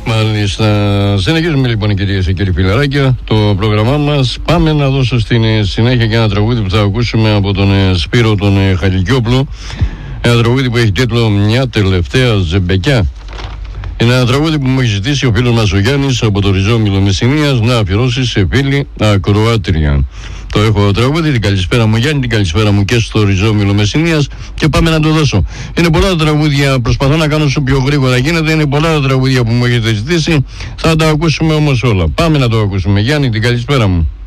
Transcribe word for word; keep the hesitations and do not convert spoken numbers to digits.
Μάλιστα. Συνεχίζουμε λοιπόν, κυρίες και κύριοι φιλαράκια, το πρόγραμμά μας. Πάμε να δώσω στην συνέχεια και ένα τραγούδι που θα ακούσουμε από τον Σπύρο τον Χαλικιόπουλο. Ένα τραγούδι που έχει τίτλο «Μια τελευταία ζεμπεκιά». Είναι ένα τραγούδι που μου έχει ζητήσει ο φίλος μας ο Γιάννης από το Ριζόμυλο Μεσσηνίας να αφιερώσει σε φίλη ακροάτρια. Το έχω τραγούδι, την καλησπέρα μου Γιάννη, την καλησπέρα μου και στο Ριζόμυλο Μεσσηνίας και πάμε να το δώσω. Είναι πολλά τα τραγούδια, προσπαθώ να κάνω όσο πιο γρήγορα γίνεται, είναι πολλά τα τραγούδια που μου έχετε ζητήσει, θα τα ακούσουμε όμως όλα. Πάμε να το ακούσουμε. Γιάννη, την καλησπέρα μου.